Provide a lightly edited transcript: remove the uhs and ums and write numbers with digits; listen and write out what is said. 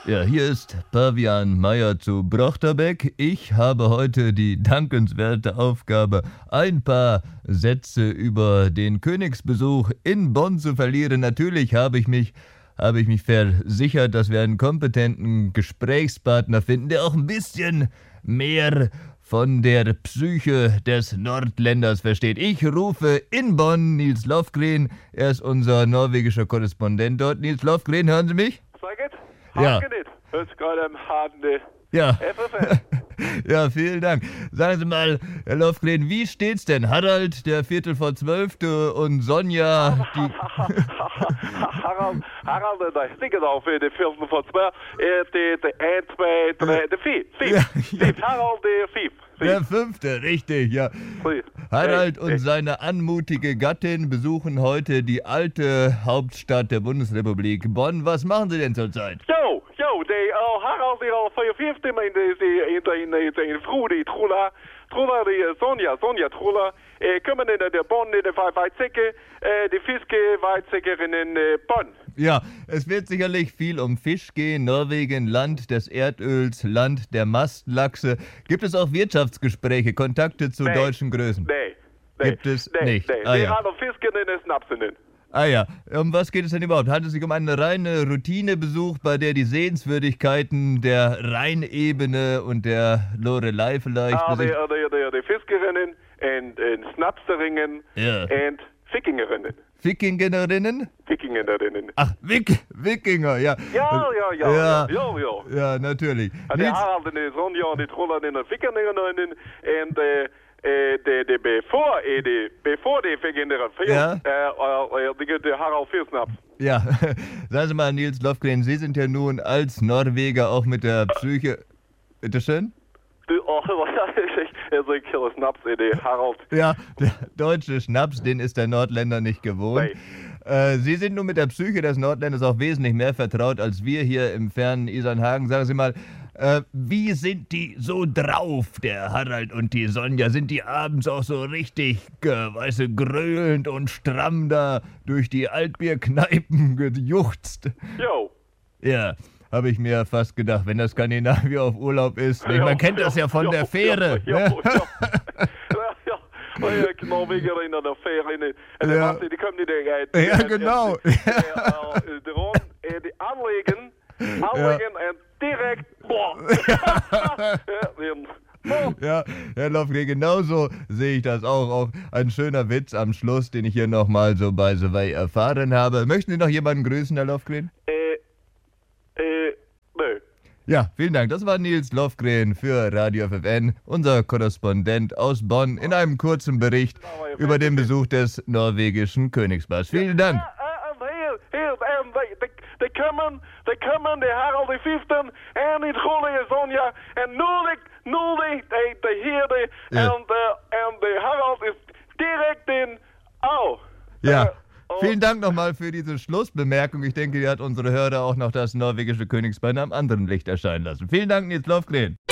Ja, hier ist Pavian Meyer zu Brochterbeck. Ich habe heute die dankenswerte Aufgabe, ein paar Sätze über den Königsbesuch in Bonn zu verlieren. Natürlich habe ich mich versichert, dass wir einen kompetenten Gesprächspartner finden, der auch ein bisschen mehr von der Psyche des Nordländers versteht. Ich rufe in Bonn Nils Lofgren. Er ist unser norwegischer Korrespondent dort. Nils Lofgren, hören Sie mich? Sag it. Ja. Hört sich gerade am Harten Ja. FFN. Ja, vielen Dank. Sagen Sie mal, Herr Lofgren, wie steht's denn? Harald, der 11:45 und Sonja, die... Harald, daar stikken al voor de film van 2. De 1, 2, 3, de 4. Ja, 5. Harald, de 5. Der 5., richtig, ja. Harald und seine anmutige Gattin besuchen heute die alte Hauptstadt der Bundesrepublik, Bonn. Was machen Sie denn zurzeit? Jo, de Harald die al 45 in vroeg die Trula, die Sonja Trula, kommen in der Bonn in der Weizsäcke, die Fiske Weizsäcker in Bonn. Ja, es wird sicherlich viel um Fisch gehen. Norwegen, Land des Erdöls, Land der Mastlachse. Gibt es auch Wirtschaftsgespräche, Kontakte zu deutschen Größen? Nee. Gibt es nicht? Nee. Ah, Die ja. haben Fisken in den Snapsen. Ah ja, um was geht es denn überhaupt? Handelt es sich um einen reinen Routinebesuch, bei der die Sehenswürdigkeiten der Rheinebene und der Lorelei vielleicht... Die Fiskerinnen und Snapserinnen und Fikingerinnen. Fikingerinnen? Fikingerinnen. Ach, Wikinger, ja. Ja. Ja, natürlich. En die Harald en de Sonja en die Trollen en de Fikingerinnen en de bevor die Fikingerinnen die gibt der Harald Firsnaps. Ja, sagen Sie mal, Nils Lofgren, Sie sind ja nun als Norweger auch mit der Psyche... Bitteschön? Ich kille Schnaps, Harald. Ja, der deutsche Schnaps, den ist der Nordländer nicht gewohnt. Sie sind nun mit der Psyche des Nordländers auch wesentlich mehr vertraut als wir hier im fernen Isernhagen. Sagen Sie mal, wie sind die so drauf, der Harald und die Sonja? Sind die abends auch so richtig, grölend und stramm da durch die Altbierkneipen gejuchzt? Jo. Ja. Habe ich mir fast gedacht, wenn das Skandinavier auf Urlaub ist. Man kennt das ja von der Fähre. Norweger in der Fähre. Die kommen nicht rein. Ja, genau. Die anlegen und direkt. Ja, Herr Lofgren, genauso sehe ich das auch. Auch ein schöner Witz am Schluss, den ich hier nochmal so bei Survey erfahren habe. Möchten Sie noch jemanden grüßen, Herr Lofgren? Nö. Ja, vielen Dank. Das war Nils Lofgren für Radio FFN, unser Korrespondent aus Bonn, in einem kurzen Bericht über den Besuch des norwegischen Königspaars. Vielen Dank. Die kommen, die Harald die Vierten, en die Trollen Sonja, en nul die Herde, en de Harald ist direkt in Au. Ja. Vielen Dank nochmal für diese Schlussbemerkung. Ich denke, die hat unsere Hörer auch noch das norwegische Königspaar in einem anderen Licht erscheinen lassen. Vielen Dank, Nils Lofgren.